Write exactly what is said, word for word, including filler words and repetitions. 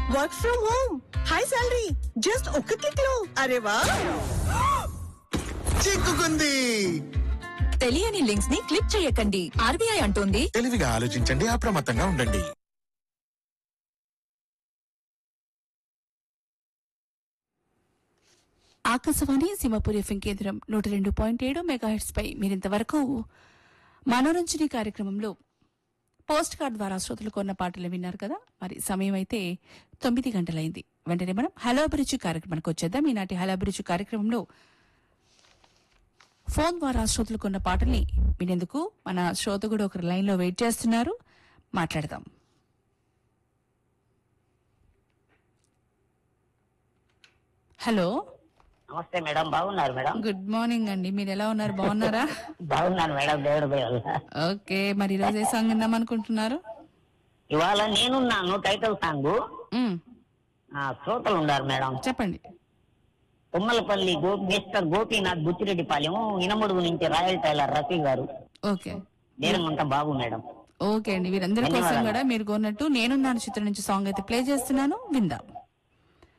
Work from home, high salary, just ఒక్క click లో. అరే వా, చిక్కుకుంది. తెలియని లింక్స్ ని క్లిక్ చేయకండి. ఆర్బీఐ అంటోంది తెలివిగా ఆలోచించండి, అప్రమత్తంగా ఉండండి. ఆకాశవాణి సింహపూర్ ఎఫ్ఎం కేంద్రం నూట రెండు పాయింట్ ఏడు మెగాహెట్స్ పై మీరింతవరకు మనోరంజని కార్యక్రమంలో పోస్ట్ కార్డ్ ద్వారా శ్రోతలు కొన్న పాటలు విన్నారు కదా. మరి సమయం అయితే తొమ్మిది గంటలైంది. వెంటనే మనం హలో అభిరుచి కార్యక్రమానికి వచ్చేద్దాం. ఈనాటి హలో అభిరుచి కార్యక్రమంలో ఫోన్ ద్వారా శ్రోతలు కొన్న పాటల్ని వినేందుకు మన శ్రోత కూడా ఒక లైన్ లో వెయిట్ చేస్తున్నారు. మాట్లాడదాం. హలో, నమస్తే మేడం, బాగున్నారు మేడం? గుడ్ మార్నింగ్ అండి. మీరు ఎలా ఉన్నారు? బాగున్నారా? బాగున్నాను మేడం, దేవుడు దయ వల్ల. ఓకే, మరి ఈరోజు ఏ సాంగ్ విందాం అనుకుంటున్నారు? ఇవాళ నేనున్నాను టైటిల్ సాంగ్. మ్, శ్రోతలు ఉన్నారు మేడం. చెప్పండి. తుమ్మలపల్లి గో మిస్టర్ గోపీనాథ్ బుచ్చిరెడ్డిపాలెం, ఇనముడుగు నుంచి రాయల్ టైలర్ రఫీ గారు. ఓకే నేనంతా బాగు మేడం. ఓకే అండి, వీరందరి కోసం ధన్యవాదాలు. కూడా మీరు కోరినట్టు నేనున్నాను చిత్రం నుంచి సాంగ్ అయితే ప్లే చేస్తున్నాను, విందాం.